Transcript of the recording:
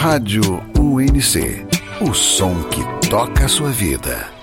Rádio UNC. O som que toca a sua vida.